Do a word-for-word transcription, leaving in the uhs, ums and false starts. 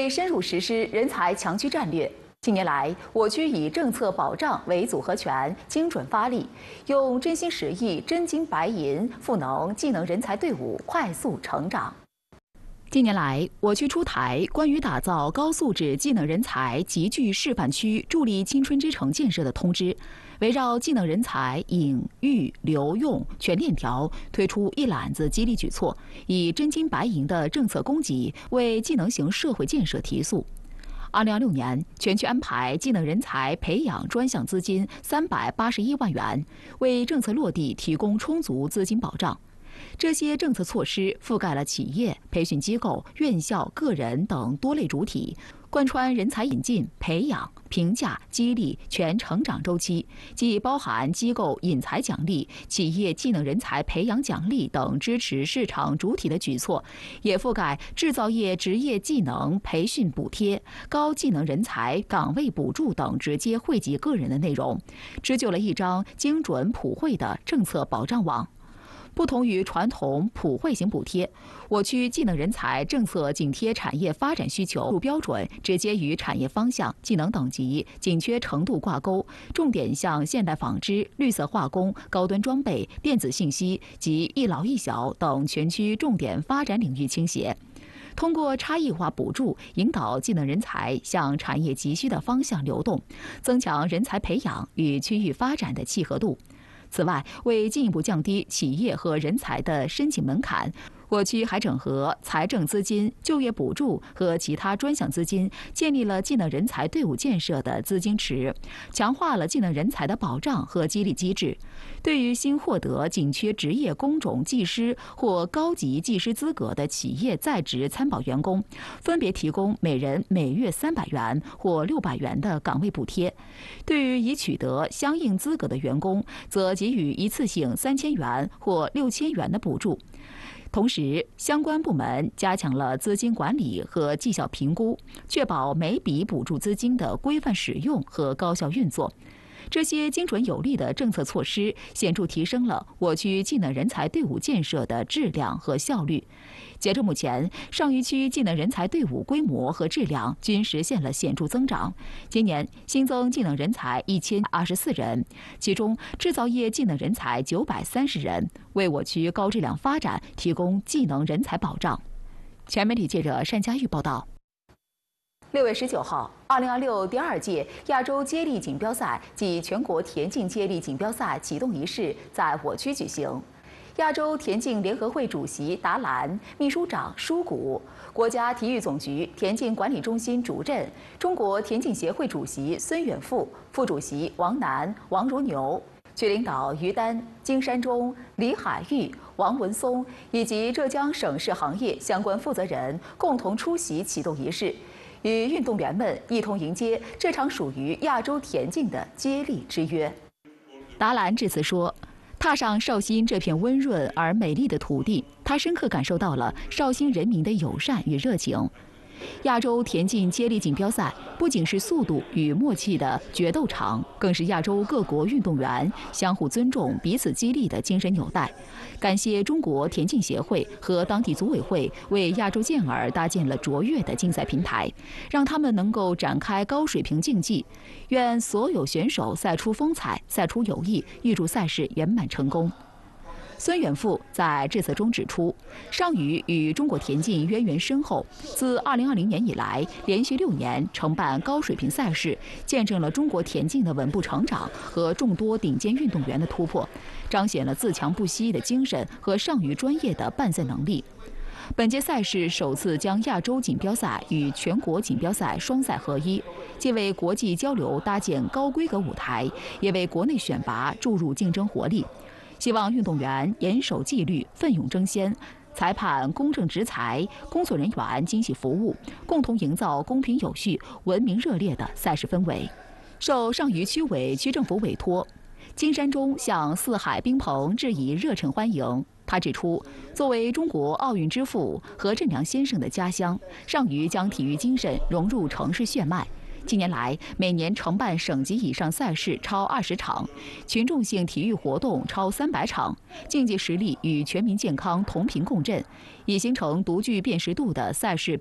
为深入实施人才强区战略，近年来，我区以政策保障为组合拳，精准发力，用真心实意、真金白银赋能技能人才队伍快速成长。近年来，我区出台关于打造高素质技能人才集聚示范区、助力青春之城建设的通知，围绕技能人才引育留用全链条，推出一揽子激励举措，以真金白银的政策供给为技能型社会建设提速。二零二六年，全区安排技能人才培养专项资金三百八十一万元，为政策落地提供充足资金保障。这些政策措施覆盖了企业、培训机构、院校、个人等多类主体，贯穿人才引进、培养、评价、激励全成长周期，既包含机构引才奖励、企业技能人才培养奖励等支持市场主体的举措，也覆盖制造业职业技能培训补贴、高技能人才岗位补助等直接惠及个人的内容，织就了一张精准普惠的政策保障网。不同于传统普惠型补贴，我区技能人才政策紧贴产业发展需求标准，直接与产业方向、技能等级、紧缺程度挂钩，重点向现代纺织、绿色化工、高端装备、电子信息及一老一小等全区重点发展领域倾斜。通过差异化补助，引导技能人才向产业急需的方向流动，增强人才培养与区域发展的契合度。此外，为进一步降低企业和人才的申请门槛，我区还整合财政资金、就业补助和其他专项资金，建立了技能人才队伍建设的资金池，强化了技能人才的保障和激励机制。对于新获得紧缺职业工种技师或高级技师资格的企业在职参保员工，分别提供每人每月三百元或六百元的岗位补贴。对于已取得相应资格的员工，则给予一次性三千元或六千元的补助。同时，相关部门加强了资金管理和绩效评估，确保每笔补助资金的规范使用和高效运作。这些精准有力的政策措施，显著提升了我区技能人才队伍建设的质量和效率。截至目前，上虞区技能人才队伍规模和质量均实现了显著增长。今年新增技能人才一千二十四人，其中制造业技能人才九百三十人，为我区高质量发展提供技能人才保障。全媒体记者单佳玉报道。六月十九号，二零二六第二届亚洲接力锦标赛暨全国田径接力锦标赛启动仪式在我区举行。亚洲田径联合会主席达兰、秘书长舒谷、国家体育总局田径管理中心主任、中国田径协会主席孙远富、副主席王楠、王如牛，区领导于丹、金山中、李海玉、王文松以及浙江省市行业相关负责人共同出席启动仪式，与运动员们一同迎接这场属于亚洲田径的接力之约。达兰致辞说，踏上绍兴这片温润而美丽的土地，他深刻感受到了绍兴人民的友善与热情。亚洲田径接力锦标赛不仅是速度与默契的决斗场，更是亚洲各国运动员相互尊重、彼此激励的精神纽带。感谢中国田径协会和当地组委会为亚洲健儿搭建了卓越的竞赛平台，让他们能够展开高水平竞技。愿所有选手赛出风采，赛出友谊，预祝赛事圆满成功。孙远富在致辞中指出，上虞与中国田径渊源深厚，自二零二零年以来，连续六年承办高水平赛事，见证了中国田径的稳步成长和众多顶尖运动员的突破，彰显了自强不息的精神和上虞专业的办赛能力。本届赛事首次将亚洲锦标赛与全国锦标赛双赛合一，既为国际交流搭建高规格舞台，也为国内选拔注入竞争活力。希望运动员严守纪律，奋勇争先，裁判公正执裁，工作人员精细服务，共同营造公平有序、文明热烈的赛事氛围。受上虞区委区政府委托，金山中向四海宾朋致以热忱欢迎。他指出，作为中国奥运之父何振良先生的家乡，上虞将体育精神融入城市血脉。近年来，每年承办省级以上赛事超二十场，群众性体育活动超三百场，竞技实力与全民健康同频共振，已形成独具辨识度的赛事